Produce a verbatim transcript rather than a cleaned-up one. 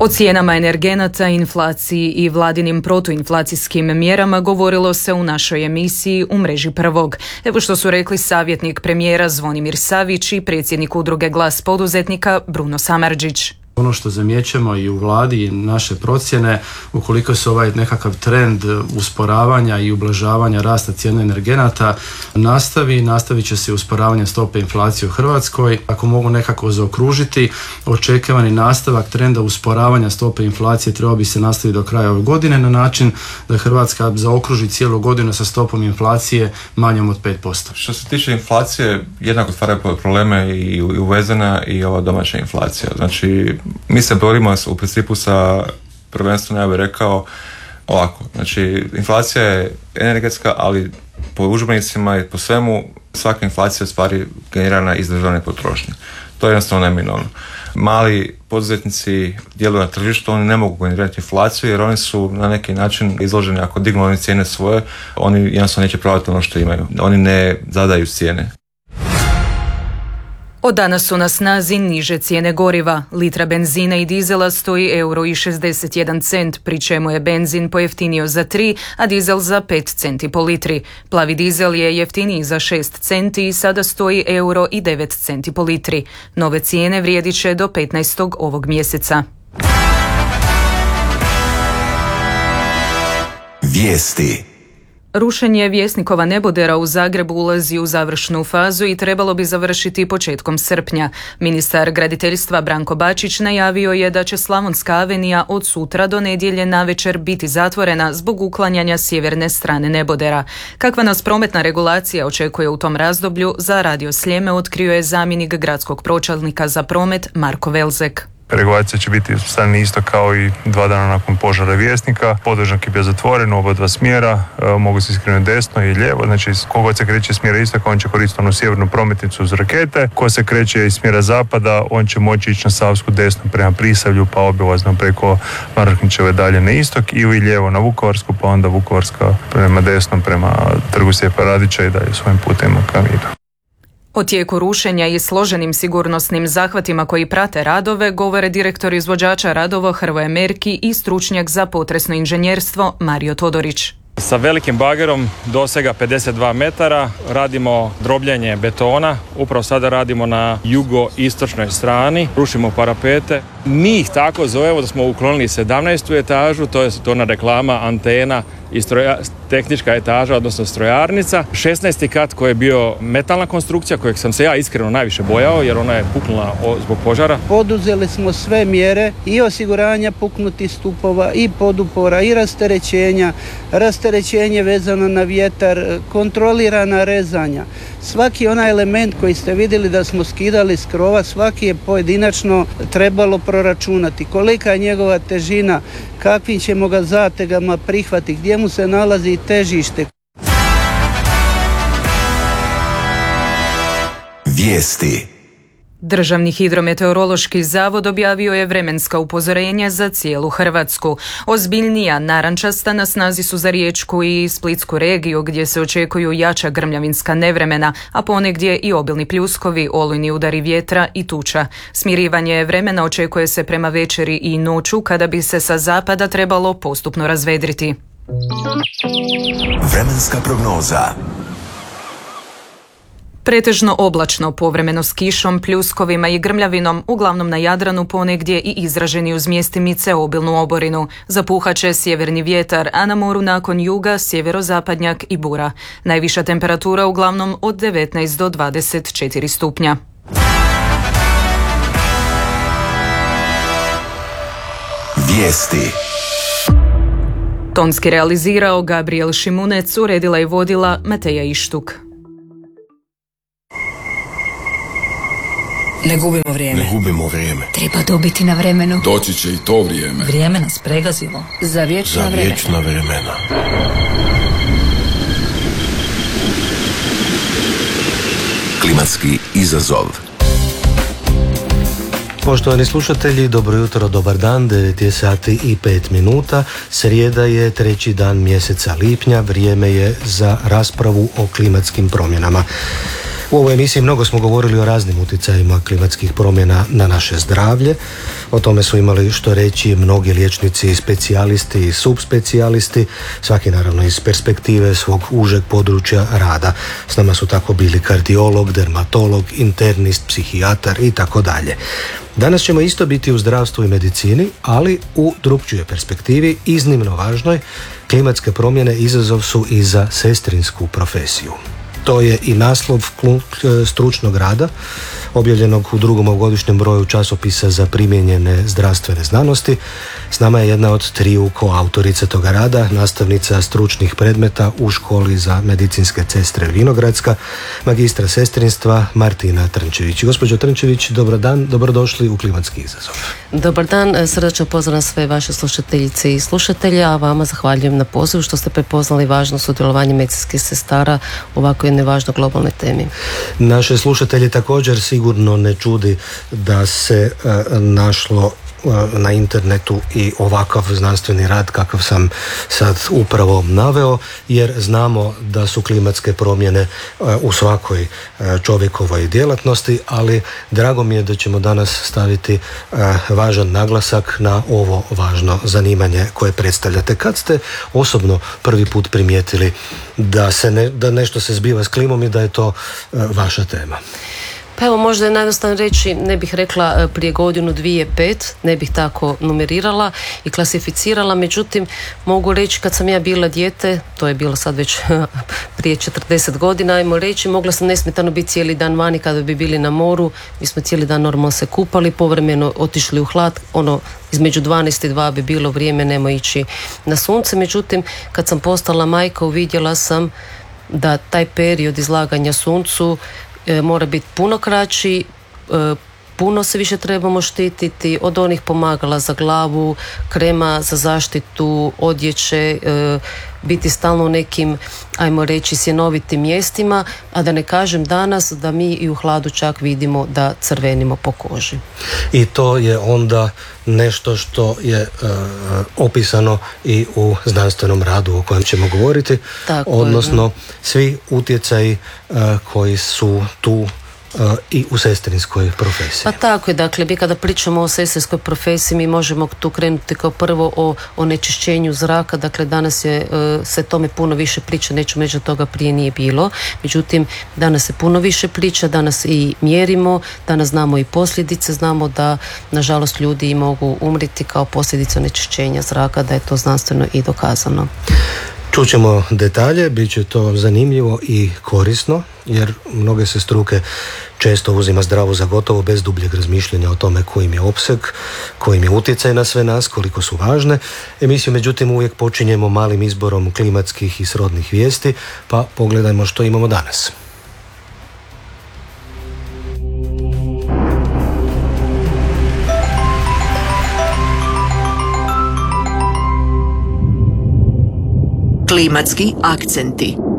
O cijenama energenata, inflaciji i vladinim protuinflacijskim mjerama govorilo se u našoj emisiji U mreži prvog. Evo što su rekli savjetnik premijera Zvonimir Savić i predsjednik udruge Glas poduzetnika Bruno Samardžić. Ono što zamjećujemo i u vladi i naše procjene, ukoliko se ovaj nekakav trend usporavanja i ublažavanja rasta cijene energenata nastavi, nastavit će se usporavanje stope inflacije u Hrvatskoj. Ako mogu nekako zaokružiti, očekivani nastavak trenda usporavanja stope inflacije trebao bi se nastaviti do kraja ove godine na način da Hrvatska zaokruži cijelu godinu sa stopom inflacije manjom od pet posto. Što se tiče inflacije, jednako stvaraju probleme i uvezena i ova domaća inflacija. Znači, mi se borimo u principu sa, prvenstveno ja bih rekao ovako, znači inflacija je energetska, ali po udžbenicima i po svemu svaka inflacija je stvari generirana iz državne potrošnje. To je jednostavno neminovno. Mali poduzetnici djeluju na tržištu, oni ne mogu generirati inflaciju jer oni su na neki način izloženi, ako dignu oni cijene svoje, oni jednostavno neće prodati ono što imaju. Oni ne zadaju cijene. Od danas su na snazi niže cijene goriva. Litra benzina i dizela stoji euro i šezdeset jedan cent, pri čemu je benzin pojeftinio za tri, a dizel za pet centi po litri. Plavi dizel je jeftiniji za šest centi i sada stoji euro i devet centi po litri. Nove cijene vrijedit će do petnaestog ovog mjeseca. Vijesti. Rušenje Vjesnikova nebodera u Zagrebu ulazi u završnu fazu i trebalo bi završiti početkom srpnja. Ministar graditeljstva Branko Bačić najavio je da će Slavonska avenija od sutra do nedjelje navečer biti zatvorena zbog uklanjanja sjeverne strane nebodera. Kakva nas prometna regulacija očekuje u tom razdoblju, za Radio Sljeme otkrio je zamjenik gradskog pročelnika za promet Marko Velzek. Regulacija će biti stanje isto kao i dva dana nakon požara Vjesnika. Podvožnjak je bio zatvoren u oba dva smjera, e, mogu se iskrenuti desno i lijevo, znači kogod se kreće iz smjera istoka, on će koristiti onu sjevernu prometnicu uz rakete, ko se kreće iz smjera zapada, on će moći ići na Savsku desno prema Prisavlju, pa obilazno preko Maraknićeve dalje na istok, ili lijevo na Vukovarsku, pa onda Vukovarska prema desnom prema Trgu Stjepana Radića i dalje svojim putem ka Vidu. O tijeku rušenja i složenim sigurnosnim zahvatima koji prate radove govore direktor izvođača radova Hrvoje Merki i stručnjak za potresno inženjerstvo Mario Todorić. Sa velikim bagerom dosega pedeset dva metara radimo drobljenje betona. Upravo sada radimo na jugoistočnoj strani, rušimo parapete. Mi ih tako zovemo da smo uklonili sedamnaestu etažu, to je ona reklama, antena i stroja, tehnička etaža, odnosno strojarnica. šesnaesti kat koji je bio metalna konstrukcija, kojeg sam se ja iskreno najviše bojao jer ona je puknula zbog požara. Poduzeli smo sve mjere i osiguranja puknutih stupova i podupora i rasterećenja, rasterećenje vezano na vjetar, kontrolirana rezanja. Svaki onaj element koji ste vidjeli da smo skidali s krova, svaki je pojedinačno trebalo proračunati. Kolika je njegova težina, kakvim ćemo ga zategama prihvatiti, gdje mu se nalazi težište. Vijesti. Državni hidrometeorološki zavod objavio je vremenska upozorenja za cijelu Hrvatsku. Ozbiljnija narančasta na snazi su za Riječku i Splitsku regiju gdje se očekuju jača grmljavinska nevremena, a ponegdje i obilni pljuskovi, olujni udari vjetra i tuča. Smirivanje vremena očekuje se prema večeri i noću kada bi se sa zapada trebalo postupno razvedriti. Vremenska prognoza. Pretežno oblačno, povremeno s kišom, pljuskovima i grmljavinom, uglavnom na Jadranu, ponegdje i izraženi uz mjestimice obilnu oborinu. Zapuhat će sjeverni vjetar, a na moru nakon juga sjeverozapadnjak i bura. Najviša temperatura uglavnom od devetnaest do dvadeset četiri stupnja. Vijesti. Tonski realizirao Gabriel Šimunec, uredila i vodila Mateja Ištuk. Ne gubimo vrijeme. Ne gubimo vrijeme. Treba dobiti na vremenu. Doći će i to vrijeme. Vrijeme nas pregazilo. Za vječna Za vremena. vječna vremena. Klimatski izazov. Poštovani slušatelji, dobro jutro, dobar dan, devet je sati i pet minuta, srijeda je treći dan mjeseca lipnja, vrijeme je za raspravu o klimatskim promjenama. U ovoj emisiji mnogo smo govorili o raznim utjecajima klimatskih promjena na naše zdravlje. O tome su imali što reći mnogi liječnici, specijalisti i subspecijalisti, svaki naravno iz perspektive svog užeg područja rada. S nama su tako bili kardiolog, dermatolog, internist, psihijatar i tako dalje. Danas ćemo isto biti u zdravstvu i medicini, ali u drukčijoj perspektivi, iznimno važnoj. Klimatske promjene izazov su i za sestrinsku profesiju. To je i naslov stručnog rada objavljenog u drugom ovogodišnjem broju časopisa za primijenjene zdravstvene znanosti. S nama je jedna od triju koautorica toga rada, nastavnica stručnih predmeta u školi za medicinske sestre Vinogradska, magistra sestrinstva Martina Trnčević. Gospođo Trnčević, dobar dan, dobrodošli u Klimatski izazov. Dobar dan, srdačno pozdrav sve vaše slušateljice i slušatelje, a vama zahvaljujem na pozivu što ste prepoznali važno sudjelovanje medicinskih sestara u ovakvoj jednoj važnoj globalnoj temi. Naše slušatelje također sigurno ne čudi da se uh, našlo na internetu i ovakav znanstveni rad kakav sam sad upravo naveo, jer znamo da su klimatske promjene u svakoj čovjekovoj djelatnosti, ali drago mi je da ćemo danas staviti važan naglasak na ovo važno zanimanje koje predstavljate. Kad ste osobno prvi put primijetili da, se ne, da nešto se zbiva s klimom i da je to vaša tema? Pa evo, možda je najjednostavno reći, ne bih rekla prije godinu, dvije, pet, ne bih tako numerirala i klasificirala, međutim mogu reći kad sam ja bila dijete, to je bilo sad već prije četrdeset godina, ajmo reći, mogla sam nesmetano biti cijeli dan vani kada bi bili na moru, mi smo cijeli dan normalno se kupali, povremeno otišli u hlad, ono između dvanaest i dva bi bilo vrijeme, nemo ići na sunce, međutim kad sam postala majka uvidjela sam da taj period izlaganja suncu E, mora biti puno kraći, e, puno se više trebamo štititi od onih pomagala za glavu, krema za zaštitu, odjeće, e, biti stalno u nekim, ajmo reći, sjenovitim mjestima, a da ne kažem danas da mi i u hladu čak vidimo da crvenimo po koži. I to je onda nešto što je e, opisano i u znanstvenom radu o kojem ćemo govoriti, tako odnosno je. Svi utjecaji e, koji su tu i u sestrinskoj profesiji. Pa tako je, dakle, mi kada pričamo o sestrinskoj profesiji mi možemo tu krenuti kao prvo o onečišćenju zraka, dakle danas je, se tome puno više priča, neću reći da toga prije nije bilo, međutim danas se puno više priča, danas i mjerimo, danas znamo i posljedice, znamo da nažalost ljudi mogu umriti kao posljedice onečišćenja zraka, da je to znanstveno i dokazano. Čućemo detalje, bit će to zanimljivo i korisno, jer mnoge se struke često uzima zdravo za gotovo bez dubljeg razmišljanja o tome kojim je opseg, kojim je utjecaj na sve nas, koliko su važne. Emisiju međutim uvijek počinjemo malim izborom klimatskih i srodnih vijesti, pa pogledajmo što imamo danas. Klimatski akcenti.